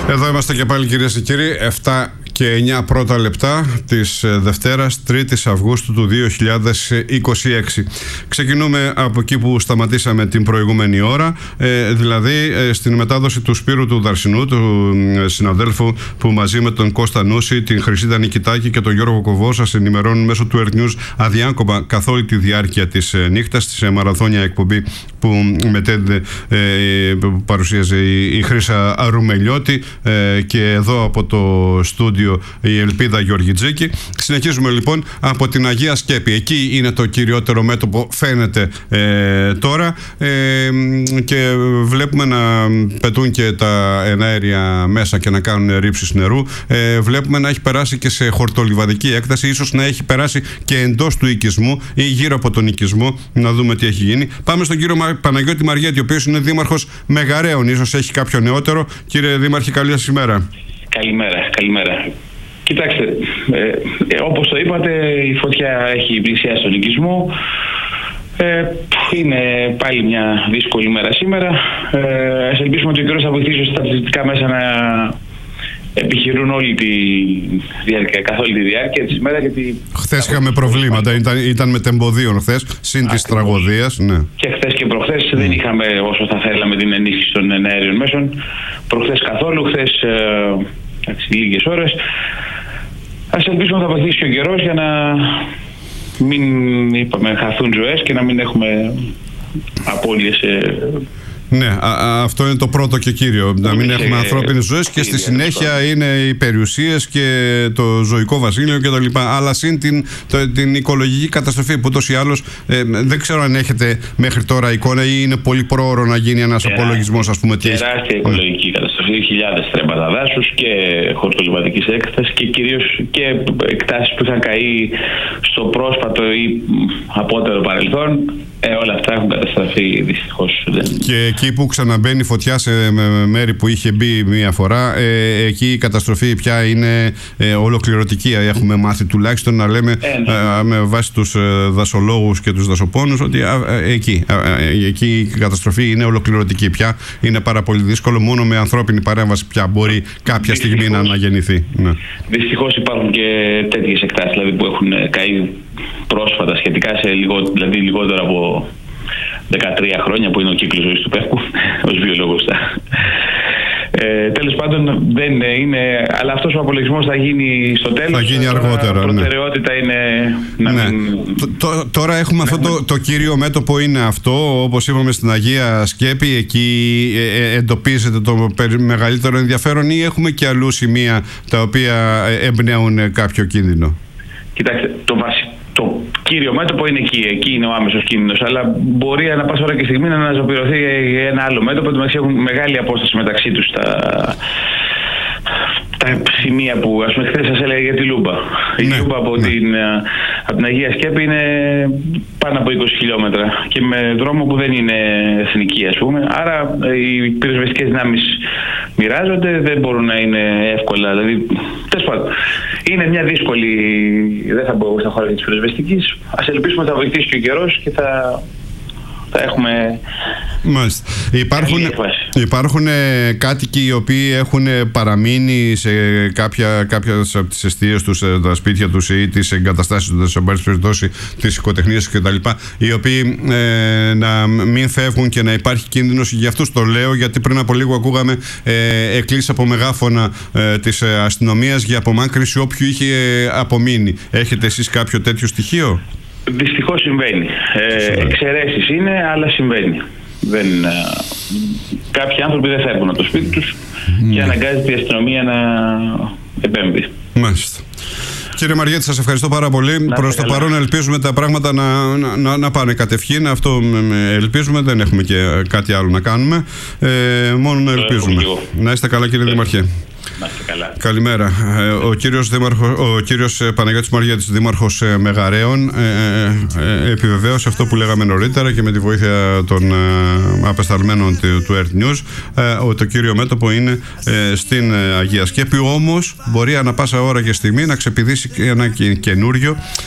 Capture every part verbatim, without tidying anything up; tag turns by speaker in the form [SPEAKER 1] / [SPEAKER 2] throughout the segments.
[SPEAKER 1] Εδώ είμαστε και πάλι, κυρίες και κύριοι, εφτά και εννιά πρώτα λεπτά της Δευτέρας, τρίτης Αυγούστου του δύο χιλιάδες είκοσι έξι. Ξεκινούμε από εκεί που σταματήσαμε την προηγούμενη ώρα, ε, δηλαδή ε, στην μετάδοση του Σπύρου του Δαρσινού, του ε, συναδέλφου που μαζί με τον Κώστα Νούση, την Χρυσίδα Νικητάκη και τον Γιώργο Κοβό σας ενημερώνουν μέσω του Earth News αδιάκοπα καθ' όλη τη διάρκεια της ε, νύχτας, της ε, μαραθώνια εκπομπή που μετέδιδε, ε, που παρουσίαζε η, η Χρύσα Ρουμελιώτη, ε, και εδώ από το στούντιο η Ελπίδα Γεωργιτζίκη. Συνεχίζουμε λοιπόν από την Αγία Σκέπη. Εκεί είναι το κυριότερο μέτωπο, φαίνεται ε, τώρα, ε, και βλέπουμε να πετούν και τα εναέρια μέσα και να κάνουν ρήψεις νερού. Ε, βλέπουμε να έχει περάσει και σε χορτολιβαδική έκταση, ίσως να έχει περάσει και εντός του οικισμού ή γύρω από τον οικισμό, να δούμε τι έχει γίνει. Πάμε στον κύριο Παναγιώτη Μαριέτη, ο οποίος είναι δήμαρχος Μεγαρέων. Ίσως έχει κάποιο νεότερο. Κύριε Δήμαρχε, καλή σας ημέρα.
[SPEAKER 2] Καλημέρα, καλημέρα. Κοιτάξτε, ε, ε, όπως το είπατε, η φωτιά έχει πλησιάσει τον οικισμό. Ε, είναι πάλι μια δύσκολη μέρα σήμερα. Ε, ας ελπίσουμε ότι ο καιρός θα βοηθήσει στα στατιστικά μέσα να επιχειρούν όλη τη διάρκεια, καθ' όλη τη διάρκεια της ημέρας.
[SPEAKER 1] Χθες είχαμε προβλήματα, ήταν, ήταν με τεμποδίων χθες, συν της τραγωδίας. Ναι.
[SPEAKER 2] Και χθες και προχθές mm. δεν είχαμε όσο θα θέλαμε την ενίσχυση των εναέριων μέσων. Προχθές καθόλου, χθες ε, λίγες ώρες. Ας ελπίσουμε θα βοηθήσει και ο καιρός για να μην, είπαμε, χαθούν ζωές και να μην έχουμε απώλειες. Ε,
[SPEAKER 1] Ναι, α, α, αυτό είναι το πρώτο και κύριο. Να μην έχουμε ανθρώπινες ζωές, και στη συνέχεια είναι οι περιουσίες και το ζωικό βασίλειο κτλ. Αλλά συν την, το, την οικολογική καταστροφή που ούτως ή άλλως ε, δεν ξέρω αν έχετε μέχρι τώρα εικόνα ή είναι πολύ πρόωρο να γίνει ένας απολογισμός, ας πούμε.
[SPEAKER 2] Τεράστια οικολογική καταστροφή, χιλιάδες στρέμματα δάσους και χορτολιβαδικής έκτασης και κυρίως και εκτάσεις που είχαν καεί στο πρόσφατο ή απότερο παρελθόν. Ε, όλα αυτά έχουν καταστραφεί δυστυχώς.
[SPEAKER 1] Και εκεί που ξαναμπαίνει φωτιά σε μέρη που είχε μπει μία φορά, ε, εκεί η καταστροφή πια είναι ε, ολοκληρωτική. Έχουμε μάθει τουλάχιστον να λέμε ε, ναι. ε, με βάση τους ε, δασολόγους και τους δασοπόνους ότι ε, εκεί, ε, εκεί η καταστροφή είναι ολοκληρωτική πια. Είναι πάρα πολύ δύσκολο. Μόνο με ανθρώπινη παρέμβαση πια μπορεί κάποια δυστυχώς, στιγμή να αναγεννηθεί. Ναι.
[SPEAKER 2] Δυστυχώς υπάρχουν και τέτοιες εκτάσεις δηλαδή, που έχουν καεί πρόσφατα σχετικά, σε λιγό, δηλαδή λιγότερο από δεκατρία χρόνια που είναι ο κύκλος ζωής του πεύκου ως βιολόγος. Ε, τέλος πάντων δεν είναι, αλλά αυτός ο απολογισμός θα γίνει στο τέλος.
[SPEAKER 1] Θα γίνει αργότερα.
[SPEAKER 2] Η προτεραιότητα ναι. είναι να
[SPEAKER 1] ναι.
[SPEAKER 2] μην...
[SPEAKER 1] Τώρα έχουμε ναι. αυτό το, το κύριο μέτωπο, είναι αυτό, όπως είπαμε, στην Αγία Σκέπη. Εκεί ε, εντοπίζεται το μεγαλύτερο ενδιαφέρον, ή έχουμε και αλλού σημεία τα οποία εμπνέουν κάποιο κίνδυνο?
[SPEAKER 2] Κοιτάξτε, το βασικό, το κύριο μέτωπο είναι εκεί, εκεί είναι ο άμεσος κίνδυνος, αλλά μπορεί ανά πάσα ώρα και στιγμή να αναζωπηρωθεί ένα άλλο μέτωπο, ότι έχουν μεγάλη απόσταση μεταξύ τους τα, τα σημεία που, ας πούμε, χθες σας έλεγα για τη Λούμπα. Ναι, η Λούμπα από, ναι. την, από την Αγία Σκέπη είναι πάνω από είκοσι χιλιόμετρα και με δρόμο που δεν είναι εθνική, ας πούμε. Άρα οι πυροσβεστικές δυνάμεις μοιράζονται, δεν μπορούν να είναι εύκολα. Δηλαδή, τέλος πάντων, είναι μια δύσκολη, δεν θα μπορούμε στα χώρα της πυροσβεστικής. Ας ελπίσουμε θα βοηθήσει και ο καιρός και θα, θα έχουμε...
[SPEAKER 1] Μάλιστα. Υπάρχουν, υπάρχουν ε, κάτοικοι οι οποίοι έχουν παραμείνει σε κάποια, κάποιες από τις εστίες τους, τα σπίτια τους ή τις εγκαταστάσεις τους, σε πάση περιπτώσει τις οικοτεχνίες κτλ., οι οποίοι ε, να μην φεύγουν και να υπάρχει κίνδυνος. Για αυτούς το λέω, γιατί πριν από λίγο ακούγαμε ε, εκκλήσεις από μεγάφωνα ε, της αστυνομίας για απομάκρυνση όποιου είχε απομείνει. Έχετε εσείς κάποιο τέτοιο στοιχείο?
[SPEAKER 2] Δυστυχώς συμβαίνει. Ε, εξαιρέσεις είναι, αλλά συμβαίνει. Δεν, ε, κάποιοι άνθρωποι δεν φεύγουν από το σπίτι τους mm. και αναγκάζεται η αστυνομία να επέμβει.
[SPEAKER 1] Μάλιστα. Κύριε Μαριέτη, σας ευχαριστώ πάρα πολύ. Να, Προς το καλά. παρόν ελπίζουμε τα πράγματα να, να, να πάνε κατευχήν. Αυτό ελπίζουμε, δεν έχουμε και κάτι άλλο να κάνουμε. Ε, μόνο να ελπίζουμε. Να είστε καλά, κύριε Δήμαρχε.
[SPEAKER 2] Καλά.
[SPEAKER 1] Καλημέρα. Ο κύριος, Δήμαρχο, ο κύριος Παναγιώτης Μαριέτης, Δήμαρχος Μεγαρέων, ε, ε, ε, επιβεβαίωσε αυτό που λέγαμε νωρίτερα και με τη βοήθεια των ε, απεσταλμένων του Earth News, ε, ότι το κύριο μέτωπο είναι ε, στην Αγία Σκέπη. Όμως μπορεί ανά πάσα ώρα και στιγμή να ξεπηδήσει ένα καινούριο, το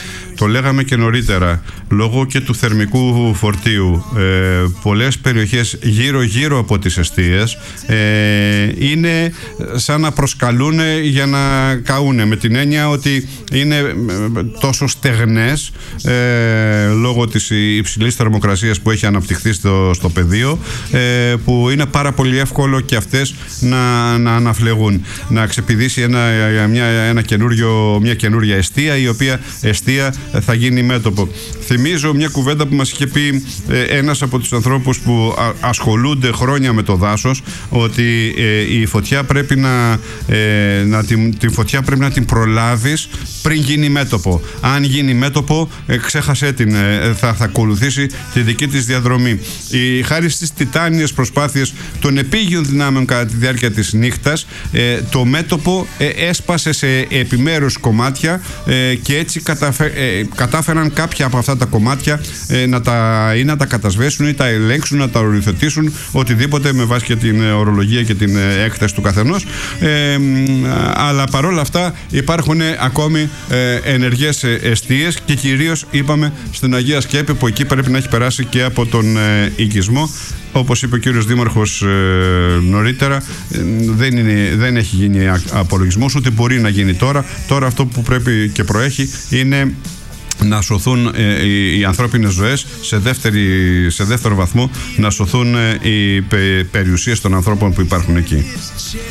[SPEAKER 1] το λέγαμε και νωρίτερα, λόγω και του θερμικού φορτίου, ε, πολλές περιοχές γύρω-γύρω από τις εστίες ε, είναι σαν να προσκαλούν για να καούνε, με την έννοια ότι είναι τόσο στεγνές ε, λόγω της υψηλής θερμοκρασίας που έχει αναπτυχθεί στο, στο πεδίο, ε, που είναι πάρα πολύ εύκολο και αυτές να, να αναφλεγούν, να ξεπηδήσει ένα, μια, ένα καινούριο, μια καινούρια εστία, η οποία εστία θα γίνει μέτωπο. Θυμίζω μια κουβέντα που μας είχε πει ε, ένας από τους ανθρώπους που α, ασχολούνται χρόνια με το δάσος, ότι ε, η φωτιά πρέπει να, ε, να την, την φωτιά πρέπει να την προλάβεις πριν γίνει μέτωπο. Αν γίνει μέτωπο, ε, ξέχασε την, ε, θα, θα ακολουθήσει τη δική της διαδρομή. Η, χάρη στις τιτάνιες προσπάθειες των επίγειων δυνάμεων κατά τη διάρκεια της νύχτας, ε, το μέτωπο ε, έσπασε σε επιμέρους κομμάτια ε, και έτσι καταφε, ε, κατάφεραν κάποια από αυτά τα κομμάτια ε, να τα, ή να τα κατασβέσουν ή τα ελέγξουν, να τα οριοθετήσουν, οτιδήποτε με βάση και την ορολογία και την έκθεση του καθενός. Ε, αλλά παρόλα αυτά υπάρχουν ακόμη ε, ενεργές εστίες και κυρίως είπαμε στην Αγία Σκέπη, που εκεί πρέπει να έχει περάσει και από τον ε, οικισμό. Όπως είπε ο κύριος Δήμαρχος ε, νωρίτερα, ε, δεν, είναι, δεν έχει γίνει απολογισμός, ούτε μπορεί να γίνει τώρα. Τώρα αυτό που πρέπει και προέχει είναι να σωθούν ε, οι, οι ανθρώπινες ζωές, σε, δεύτερη, σε δεύτερο βαθμό να σωθούν ε, οι πε, περιουσίες των ανθρώπων που υπάρχουν εκεί.